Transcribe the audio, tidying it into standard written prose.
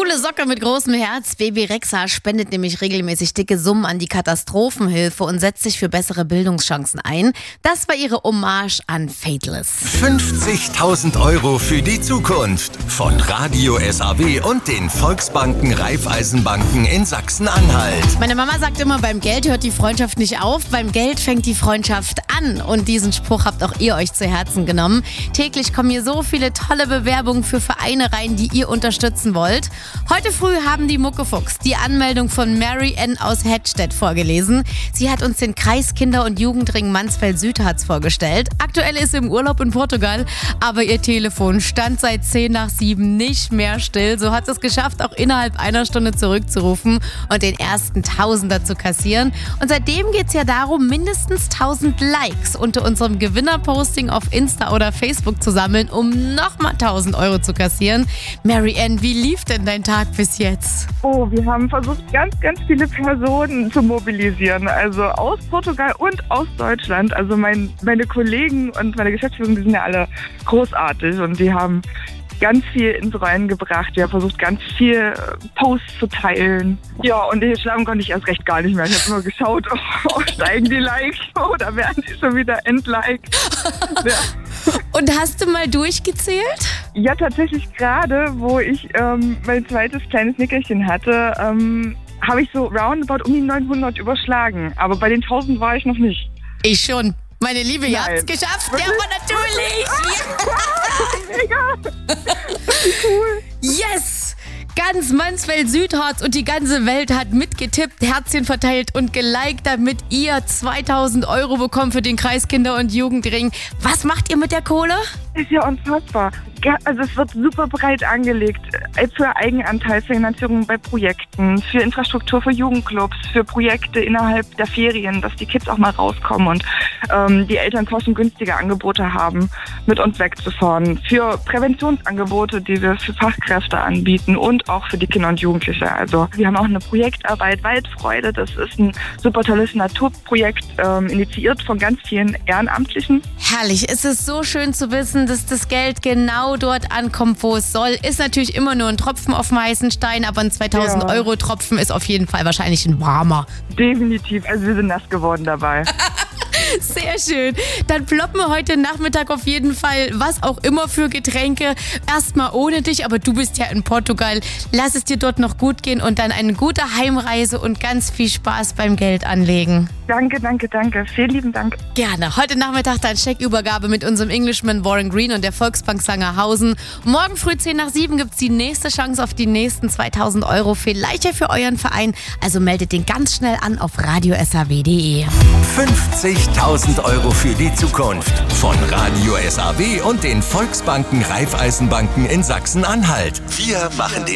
Coole Socke mit großem Herz. Baby Rexa spendet nämlich regelmäßig dicke Summen an die Katastrophenhilfe und setzt sich für bessere Bildungschancen ein. Das war ihre Hommage an Faithless. 50.000 € für die Zukunft von Radio SAW und den Volksbanken Raiffeisenbanken in Sachsen-Anhalt. Meine Mama sagt immer, beim Geld hört die Freundschaft nicht auf, beim Geld fängt die Freundschaft an. Und diesen Spruch habt auch ihr euch zu Herzen genommen. Täglich kommen hier so viele tolle Bewerbungen für Vereine rein, die ihr unterstützen wollt. Heute früh haben die Muckefuchs die Anmeldung von Mary Ann aus Hedstedt vorgelesen. Sie hat uns den Kreis Kinder- und Jugendring Mansfeld-Südharz vorgestellt. Aktuell ist sie im Urlaub in Portugal, aber ihr Telefon stand seit 6:10 nicht mehr still. So hat sie es geschafft, auch innerhalb einer Stunde zurückzurufen und den ersten Tausender zu kassieren. Und seitdem geht es ja darum, mindestens 1000 Likes unter unserem Gewinnerposting auf Insta oder Facebook zu sammeln, um nochmal 1000 € zu kassieren. Mary Ann, wie lief denn dein Tag bis jetzt? Oh, wir haben versucht, ganz viele Personen zu mobilisieren. Also aus Portugal und aus Deutschland. Also meine Kollegen und meine Geschäftsführung, die sind ja alle großartig und die haben ganz viel ins Rollen gebracht. Wir haben versucht, ganz viel Posts zu teilen. Ja, und die Schlafen konnte ich erst recht gar nicht mehr. Ich habe nur geschaut, steigen die Likes oder werden die schon wieder entliked. Ja. Und hast du mal durchgezählt? Ja, tatsächlich gerade, wo ich mein zweites kleines Nickerchen hatte, habe ich so roundabout um die 900 überschlagen. Aber bei den 1000 war ich noch nicht. Ich schon. Meine Liebe, ihr habt's geschafft. Wirklich? Ja, aber natürlich. Mega! Cool. Yes! Ganz Mansfeld-Südharz und die ganze Welt hat mitgetippt, Herzchen verteilt und geliked, damit ihr 2000 € bekommt für den Kreis Kinder- und Jugendring. Was macht ihr mit der Kohle? Ist ja unfassbar. Also es wird super breit angelegt für Eigenanteilsfinanzierung bei Projekten, für Infrastruktur für Jugendclubs, für Projekte innerhalb der Ferien, dass die Kids auch mal rauskommen und die Eltern kostengünstige Angebote haben, mit uns wegzufahren, für Präventionsangebote, die wir für Fachkräfte anbieten und auch für die Kinder und Jugendliche. Also wir haben auch eine Projektarbeit Waldfreude, das ist ein super tolles Naturprojekt, initiiert von ganz vielen Ehrenamtlichen. Herrlich, es ist so schön zu wissen, dass das Geld genau dort ankommt, wo es soll. Ist natürlich immer nur ein Tropfen auf dem heißen Stein, aber ein 2000 € Tropfen ist auf jeden Fall wahrscheinlich ein warmer. Definitiv, also wir sind nass geworden dabei. Sehr schön. Dann ploppen wir heute Nachmittag auf jeden Fall, was auch immer für Getränke. Erstmal ohne dich, aber du bist ja in Portugal. Lass es dir dort noch gut gehen und dann eine gute Heimreise und ganz viel Spaß beim Geld anlegen. Danke. Vielen lieben Dank. Gerne. Heute Nachmittag dann Scheckübergabe mit unserem Englishman Warren Green und der Volksbank Sangerhausen. Morgen früh 6:10 gibt es die nächste Chance auf die nächsten 2000 €. Vielleicht ja für euren Verein. Also meldet den ganz schnell an auf radiosaw.de. 50.000 € für die Zukunft von Radio SAW und den Volksbanken Raiffeisenbanken in Sachsen-Anhalt. Wir machen den